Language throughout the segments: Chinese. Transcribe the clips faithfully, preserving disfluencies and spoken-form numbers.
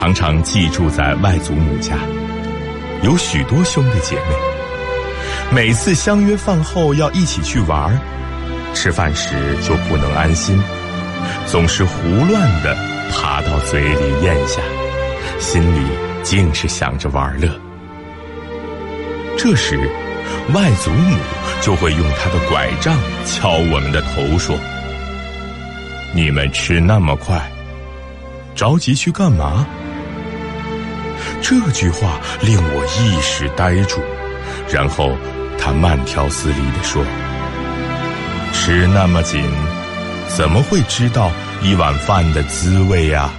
常常寄住在外祖母家，有许多兄弟姐妹，每次相约饭后要一起去玩，吃饭时就不能安心，总是胡乱地爬到嘴里咽下，心里尽是想着玩乐。这时外祖母就会用她的拐杖敲我们的头说：你们吃那么快，着急去干嘛？这句话令我一时呆住，然后她慢条斯理地说：吃那么紧，怎么会知道一碗饭的滋味啊？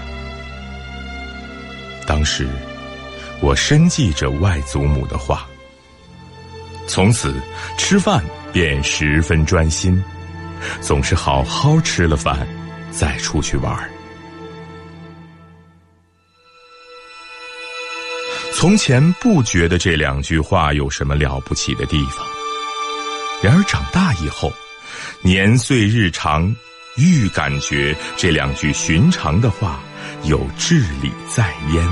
当时我深记着外祖母的话，从此吃饭便十分专心，总是好好吃了饭再出去玩。从前不觉得这两句话有什么了不起的地方，然而长大以后，年岁日长，愈感觉这两句寻常的话有至理在焉。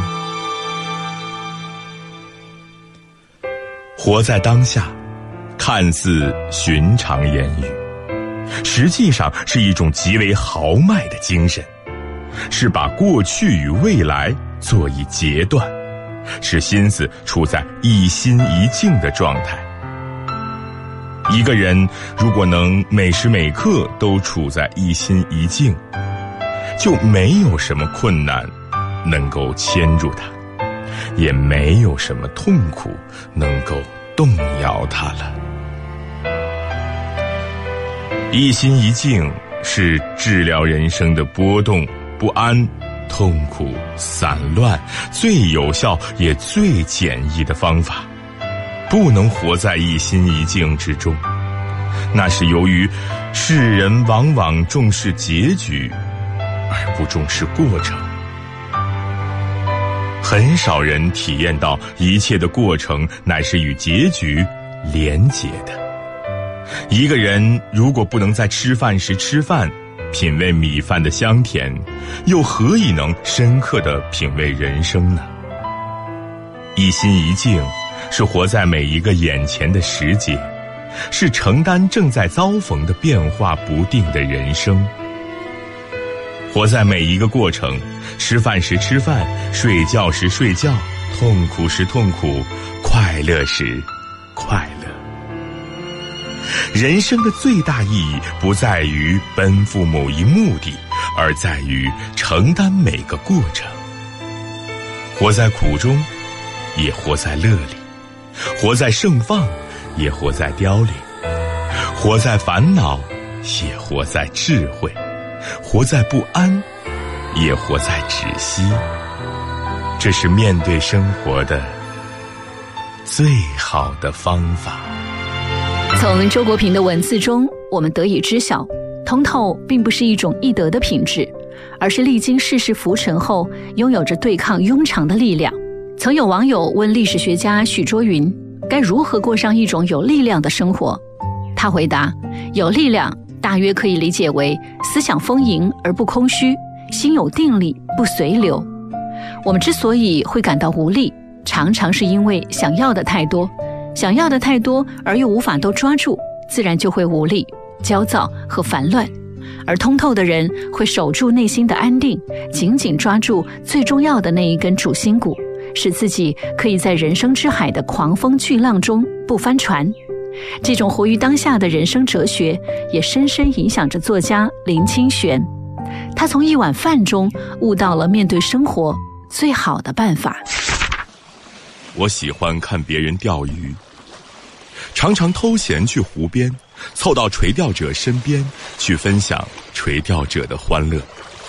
活在当下，看似寻常言语，实际上是一种极为豪迈的精神，是把过去与未来做一截断，使心思处在一心一境的状态。一个人如果能每时每刻都处在一心一境，就没有什么困难能够牵住他，也没有什么痛苦能够动摇他了。一心一境是治疗人生的波动、不安、痛苦、散乱最有效也最简易的方法。不能活在一心一境之中，那是由于世人往往重视结局而不重视过程。很少人体验到一切的过程乃是与结局连结的。一个人如果不能在吃饭时吃饭，品味米饭的香甜，又何以能深刻地品味人生呢？一心一境是活在每一个眼前的时节，是承担正在遭逢的变化不定的人生。活在每一个过程，吃饭时吃饭，睡觉时睡觉，痛苦时痛苦，快乐时快乐。人生的最大意义不在于奔赴某一目的，而在于承担每个过程。活在苦中，也活在乐里；活在盛放，也活在凋零；活在烦恼，也活在智慧；活在不安，也活在止息。这是面对生活的最好的方法。 从周国平的文字中，我们得以知晓，通透并不是一种易得的品质，而是历经世事浮沉后，拥有着对抗庸常的力量。曾有网友问历史学家许倬云，该如何过上一种有力量的生活？他回答，有力量大约可以理解为思想丰盈而不空虚，心有定力不随流。我们之所以会感到无力，常常是因为想要的太多，想要的太多而又无法都抓住，自然就会无力、焦躁和烦乱。而通透的人会守住内心的安定，紧紧抓住最重要的那一根主心骨，使自己可以在人生之海的狂风巨浪中不翻船。这种活于当下的人生哲学也深深影响着作家林清玄。他从一碗饭中悟到了面对生活最好的办法。 我喜欢看别人钓鱼，常常偷闲去湖边，凑到垂钓者身边去分享垂钓者的欢乐。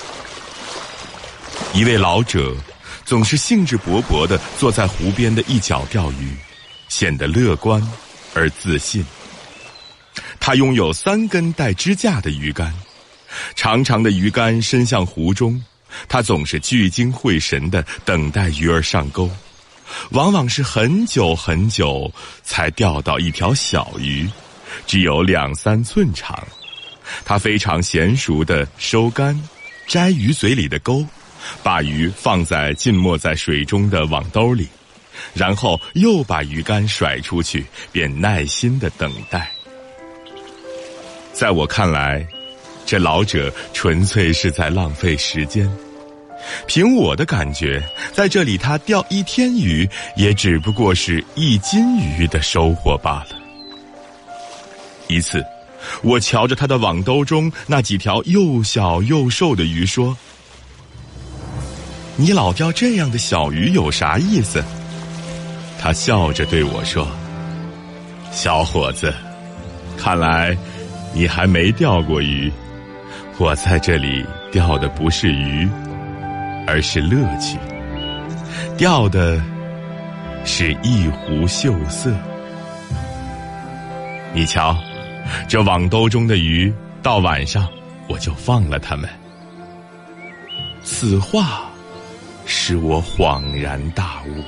一位老者总是兴致勃勃地坐在湖边的一角钓鱼，显得乐观而自信。他拥有三根带支架的鱼竿，长长的鱼竿伸向湖中，他总是聚精会神地等待鱼儿上钩，往往是很久很久才钓到一条小鱼，只有两三寸长。他非常娴熟地收竿，摘鱼嘴里的钩， 把鱼放在浸没在水中的网兜里，然后又把鱼竿甩出去，便耐心地等待。在我看来，这老者纯粹是在浪费时间。凭我的感觉，在这里他钓一天鱼，也只不过是一斤鱼的收获罢了。一次，我瞧着他的网兜中那几条又小又瘦的鱼说：“你老钓这样的小鱼有啥意思？”他笑着对我说：“小伙子，看来你还没钓过鱼。我在这里钓的不是鱼，而是乐趣，钓的是一湖秀色。你瞧，这网兜中的鱼，到晚上我就放了它们。”此话使我恍然大悟。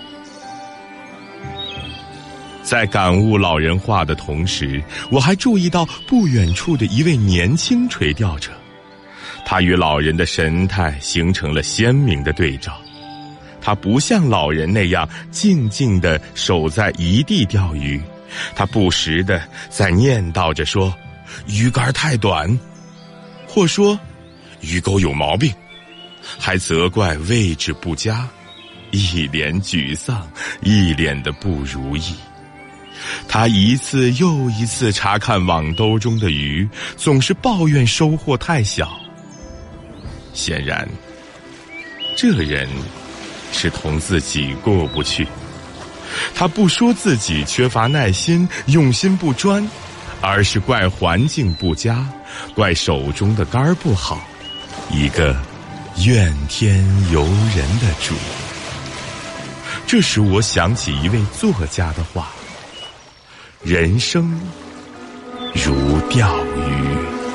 在感悟老人话的同时，我还注意到不远处的一位年轻垂钓者，他与老人的神态形成了鲜明的对照。他不像老人那样静静地守在一地钓鱼，他不时地在念叨着说鱼竿太短，或说鱼钩有毛病，还责怪位置不佳，一脸沮丧，一脸的不如意。他一次又一次查看网兜中的鱼，总是抱怨收获太小。显然，这人是同自己过不去。他不说自己缺乏耐心，用心不专，而是怪环境不佳，怪手中的竿不好，一个怨天尤人的主。这使我想起一位作家的话：人生如钓鱼。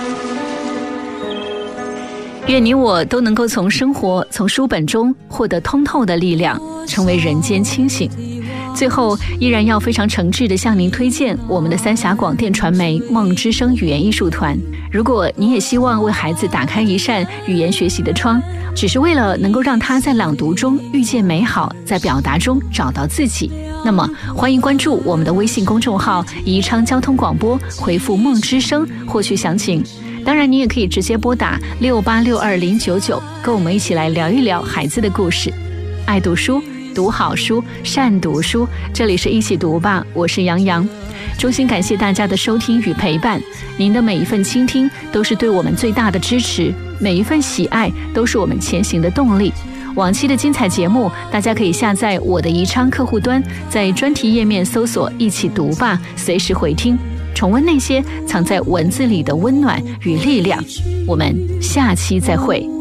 愿你我都能够从生活、从书本中获得通透的力量，成为人间清醒。最后，依然要非常诚挚地向您推荐我们的三峡广电传媒梦之声语言艺术团。如果你也希望为孩子打开一扇语言学习的窗，只是为了能够让他在朗读中遇见美好，在表达中找到自己，那么欢迎关注我们的微信公众号宜昌交通广播，回复梦之声获取详情。当然你也可以直接拨打六八六二零九九，跟我们一起来聊一聊孩子的故事。爱读书，读好书，善读书，这里是一起读吧，我是杨洋。衷心感谢大家的收听与陪伴，您的每一份倾听都是对我们最大的支持，每一份喜爱都是我们前行的动力。往期的精彩节目，大家可以下载我的宜昌客户端，在专题页面搜索一起读吧，随时回听，重温那些藏在文字里的温暖与力量。我们下期再会。